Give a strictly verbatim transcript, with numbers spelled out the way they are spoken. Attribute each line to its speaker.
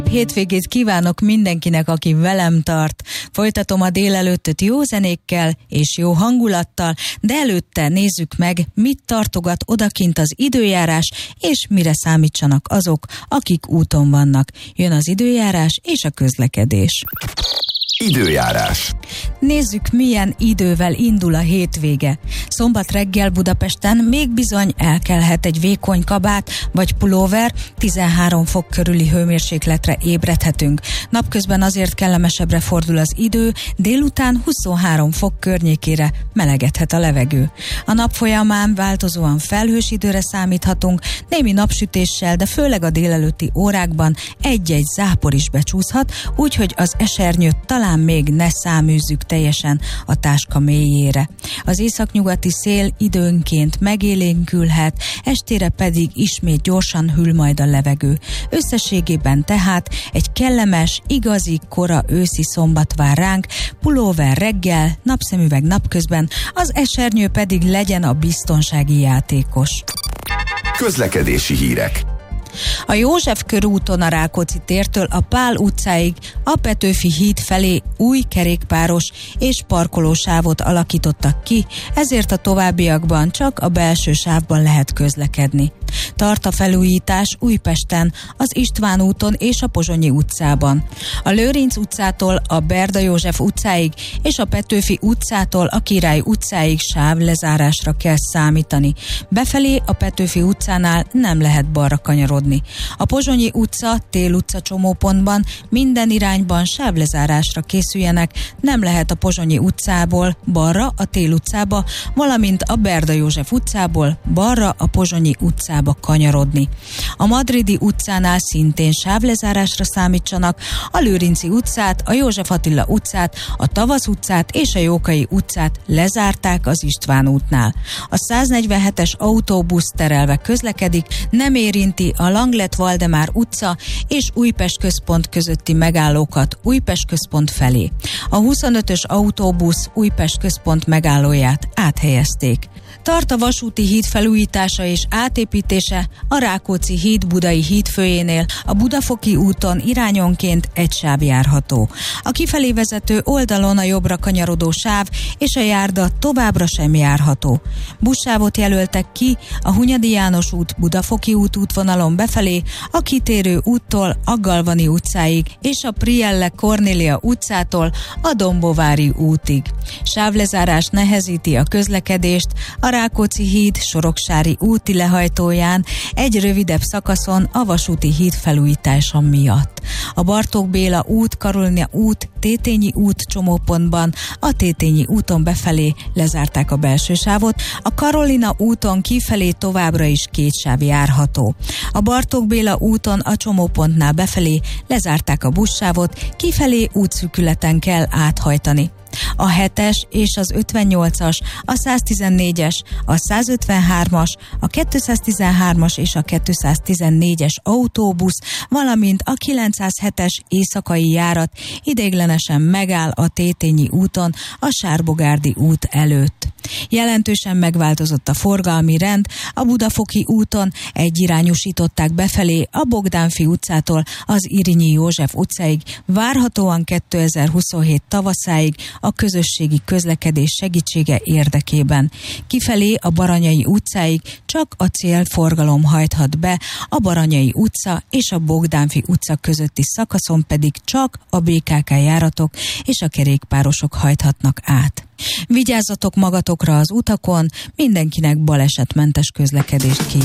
Speaker 1: Hétvégét kívánok mindenkinek, aki velem tart. Folytatom a délelőttöt jó zenékkel és jó hangulattal, de előtte nézzük meg, mit tartogat odakint az időjárás, és mire számítsanak azok, akik úton vannak. Jön az időjárás és a közlekedés.
Speaker 2: Időjárás.
Speaker 1: Nézzük, milyen idővel indul a hétvége. Szombat reggel Budapesten még bizony elkelhet egy vékony kabát vagy pulóver, tizenhárom fok körüli hőmérsékletre ébredhetünk. Napközben azért kellemesebbre fordul az idő, délután huszonhárom fok környékére melegedhet a levegő. A nap folyamán változóan felhős időre számíthatunk, némi napsütéssel, de főleg a délelőtti órákban egy-egy zápor is becsúszhat, úgyhogy az esernyőt talán még ne száműzzük teljesen a táska mélyére. Az északnyugati szél időnként megélénkülhet, estére pedig ismét gyorsan hűl majd a levegő. Összességében tehát egy kellemes, igazi kora őszi szombat vár ránk, pulóver reggel, napszemüveg napközben, az esernyő pedig legyen a biztonsági játékos.
Speaker 2: Közlekedési hírek.
Speaker 1: A József körúton a Rákóczi tértől a Pál utcáig a Petőfi híd felé új kerékpáros és parkolósávot alakítottak ki, ezért a továbbiakban csak a belső sávban lehet közlekedni. Tart a felújítás Újpesten, az István úton és a Pozsonyi utcában. A Lőrinc utcától a Berda József utcáig és a Petőfi utcától a Király utcáig sávlezárásra kell számítani. Befelé a Petőfi utcánál nem lehet balra kanyarodni. A Pozsonyi utca, Tél utca csomópontban minden irányban sávlezárásra készüljenek, nem lehet a Pozsonyi utcából balra a Tél utcába, valamint a Berda József utcából balra a Pozsonyi utcába kanyarodni. A Madridi utcánál szintén sávlezárásra számítsanak, a Lőrinci utcát, a József Attila utcát, a Tavasz utcát és a Jókai utcát lezárták az István útnál. A száznegyvenhetes autóbusz terelve közlekedik, nem érinti a Langlet-Valdemár utca és Újpest központ közötti megállókat Újpest központ felé. A huszonötös autóbusz Újpest központ megállóját áthelyezték. Tart a vasúti híd felújítása és átépítése a Rákóczi híd Budai hídfőjénél, a Budafoki úton irányonként egy sáv járható. A kifelé vezető oldalon a jobbra kanyarodó sáv és a járda továbbra sem járható. Buszsávot jelöltek ki a Hunyadi János út Budafoki út útvonalon befelé, a kitérő úttól a Galvani utcáig és a Prielle Kornélia utcától a Dombovári útig. Sávlezárás nehezíti a közlekedést a Rákóczi híd Soroksári úti lehajtóján egy rövidebb szakaszon a vasúti híd felújítása miatt. A Bartók Béla út, Karolina út, Tétényi út csomópontban a Tétényi úton befelé lezárták a belső sávot, a Karolina úton kifelé továbbra is két sáv járható. A Bartók Béla úton a csomópontnál befelé lezárták a buszsávot, kifelé útszűkületen kell áthajtani. A hetes és az ötvennyolcas, a száztizennégyes, a százötvenhármas, a kétszáztizenhármas és a kétszáztizennégyes autóbusz, valamint a kilencszázhetes éjszakai járat ideiglenesen megáll a Tétényi úton a Sárbogárdi út előtt. Jelentősen megváltozott a forgalmi rend, a Budafoki úton egyirányosították befelé a Bogdánfi utcától az Irinyi József utcáig, várhatóan kétezer-huszonhét tavaszáig a közösségi közlekedés segítsége érdekében. Kifelé a Baranyai utcáig csak a célforgalom hajthat be, a Baranyai utca és a Bogdánfi utca közötti szakaszon pedig csak a bé ká ká járatok és a kerékpárosok hajthatnak át. Vigyázzatok magatokra az utakon, mindenkinek balesetmentes közlekedést kívánok.